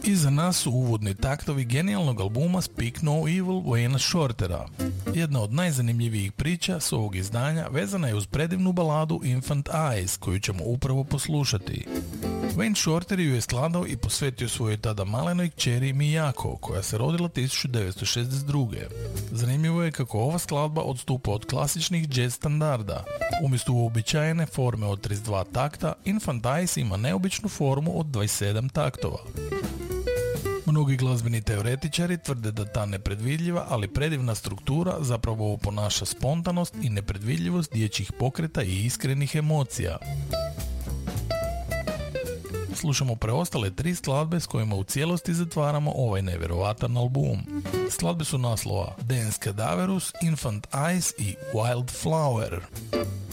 Iza nas su uvodni taktovi genijalnog albuma Speak No Evil Wayna Shortera. Jedna od najzanimljivijih priča s ovog izdanja vezana je uz predivnu baladu Infant Eyes, koju ćemo upravo poslušati. Wayne Shorter ju je skladao i posvetio svojoj tada malenoj kćeri Miyako, koja se rodila 1962. Zanimljivo je kako ova skladba odstupa od klasičnih jazz standarda. Umjesto uobičajene forme od 32 takta, Infant Eyes ima neobičnu formu od 27 taktova. Mnogi glazbeni teoretičari tvrde da ta nepredvidljiva, ali predivna struktura zapravo oponaša spontanost i nepredvidljivost dječjih pokreta i iskrenih emocija. Slušamo preostale 3 skladbe s kojima u cijelosti zatvaramo ovaj nevjerovatan album. Skladbe su naslova Dance Cadaverous, Infant Eyes i Wild Flower.